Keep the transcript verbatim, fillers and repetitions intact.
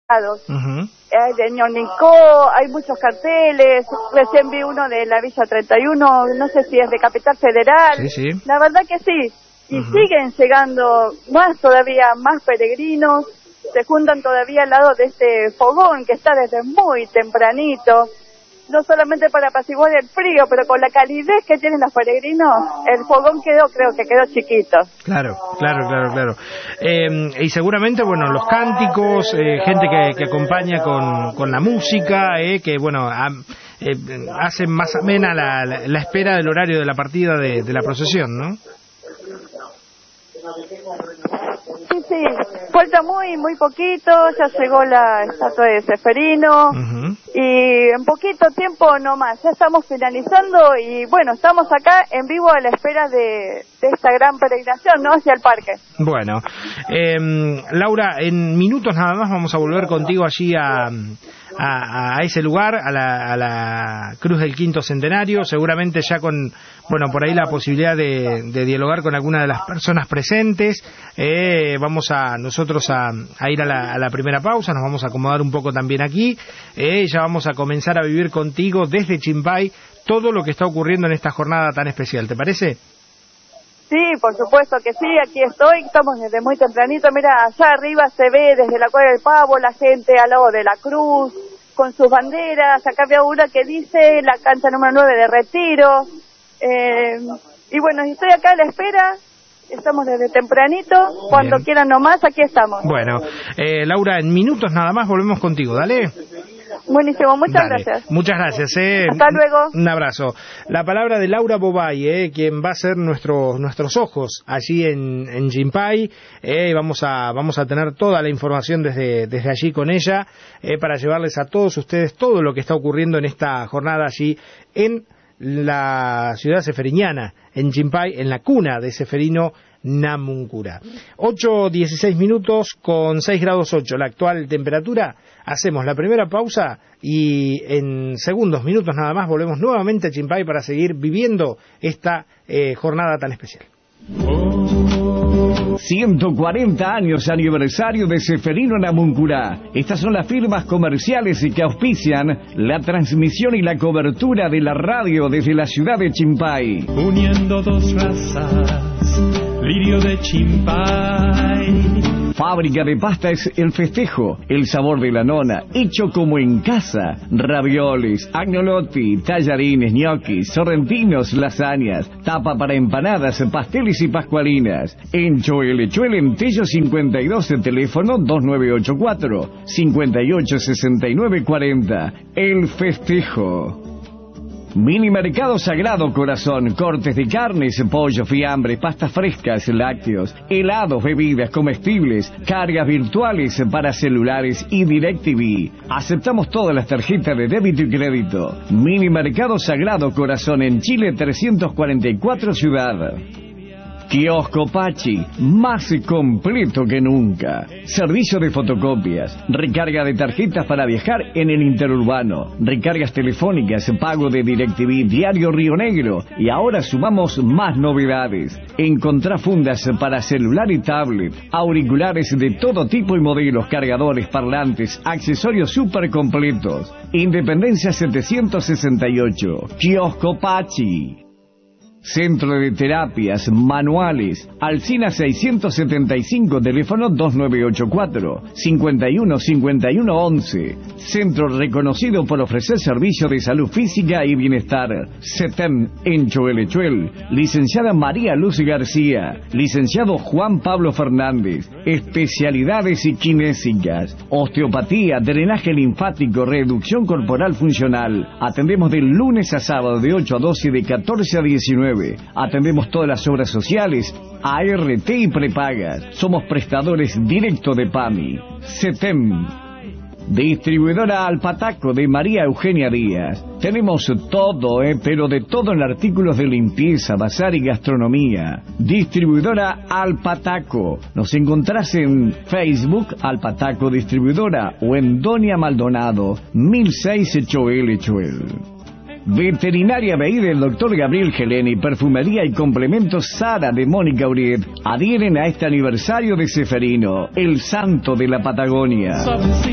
Uh-huh. Hay de Ñonicó, hay muchos carteles, recién vi uno de la Villa treinta y uno, no sé si es de Capital Federal. Sí, sí. La verdad que sí, y Uh-huh. siguen llegando más todavía, más peregrinos, se juntan todavía al lado de este fogón que está desde muy tempranito, no solamente para apaciguar el frío, pero con la calidez que tienen los peregrinos, el fogón quedó, creo que quedó chiquito. Claro, claro, claro, claro. Eh, y seguramente, bueno, los cánticos, eh, gente que, que acompaña con, con la música, eh, que, bueno, a, eh, hacen más amena la, la, la espera del horario de la partida de, de la procesión, ¿no? Sí, sí, falta muy, muy poquito, ya llegó la estatua de Ceferino, Uh-huh. y en poquito tiempo nomás, ya estamos finalizando y bueno, estamos acá en vivo a la espera de, de esta gran peregrinación, ¿no?, hacia el parque. Bueno, eh, Laura, en minutos nada más vamos a volver contigo allí a, a, a ese lugar, a la, a la Cruz del Quinto Centenario, seguramente ya con, bueno, por ahí la posibilidad de, de dialogar con alguna de las personas presentes. Eh, vamos a nosotros a, a ir a la, a la primera pausa, nos vamos a acomodar un poco también aquí, eh, ya vamos a comenzar a vivir contigo desde Chimpay todo lo que está ocurriendo en esta jornada tan especial, ¿te parece? Sí, por supuesto que sí, aquí estoy, estamos desde muy tempranito, mira, allá arriba se ve desde la Cueva del Pavo la gente al lado de la cruz, con sus banderas, acá había una que dice la cancha número nueve de Retiro, eh, y bueno, estoy acá a la espera, estamos desde tempranito, cuando Bien. quieran nomás, aquí estamos. Bueno, eh, Laura, en minutos nada más volvemos contigo, dale. Buenísimo, muchas Dale. gracias. Muchas gracias. Eh. Hasta luego. Un abrazo. La palabra de Laura Bobay, eh, quien va a ser nuestro, nuestros ojos allí en, en Chimpay. Eh, vamos a vamos a tener toda la información desde, desde allí con ella, eh, para llevarles a todos ustedes todo lo que está ocurriendo en esta jornada allí en la ciudad seferiñana, en Chimpay, en la cuna de Ceferino Namuncurá. ocho dieciséis minutos con seis grados ocho la actual temperatura. Hacemos la primera pausa y en segundos, minutos nada más, volvemos nuevamente a Chimpay para seguir viviendo esta eh, jornada tan especial. ciento cuarenta años aniversario de Ceferino Namuncurá. Estas son las firmas comerciales que auspician la transmisión y la cobertura de la radio desde la ciudad de Chimpay. Uniendo dos razas, Lirio de Chimpay. Fábrica de pastas El Festejo, el sabor de la nona, hecho como en casa. Ravioles, agnolotti, tallarines, ñoquis, sorrentinos, lasañas, tapa para empanadas, pasteles y pascualinas. En Choelechuel, en Tello cincuenta y dos, el teléfono dos nueve ocho cuatro, cinco ocho seis nueve cuatro cero. El Festejo. Mini Mercado Sagrado Corazón, cortes de carnes, pollo, fiambre, pastas frescas, lácteos, helados, bebidas, comestibles, cargas virtuales para celulares y DirecTV. Aceptamos todas las tarjetas de débito y crédito. Mini Mercado Sagrado Corazón en Chile trescientos cuarenta y cuatro Ciudad. Kiosco Pachi, más completo que nunca. Servicio de fotocopias, recarga de tarjetas para viajar en el interurbano, recargas telefónicas, pago de DirecTV, Diario Río Negro, y ahora sumamos más novedades. Encontrá fundas para celular y tablet, auriculares de todo tipo y modelos, cargadores, parlantes, accesorios súper completos. Independencia setecientos sesenta y ocho, Kiosco Pachi. Centro de Terapias Manuales, Alsina seiscientos setenta y cinco, teléfono dos nueve ocho cuatro, cinco uno cinco uno once. Centro reconocido por ofrecer servicio de salud física y bienestar. CETEM en Choelechuel. Licenciada María Luz García. Licenciado Juan Pablo Fernández. Especialidades y kinésicas. Osteopatía, drenaje linfático, reducción corporal funcional. Atendemos de lunes a sábado de ocho a doce y de catorce a diecinueve. Atendemos todas las obras sociales, A R T y prepagas. Somos prestadores directo de PAMI. CETEM. Distribuidora Alpataco de María Eugenia Díaz. Tenemos todo, eh, pero de todo en artículos de limpieza, bazar y gastronomía. Distribuidora Alpataco. Nos encontrás en Facebook, Alpataco Distribuidora, o en Doña Maldonado, mil seis Choelechuel. Veterinaria B I del doctor Gabriel Geleni, perfumería y complementos Sara de Mónica Uriet adhieren a este aniversario de Ceferino, el santo de la Patagonia.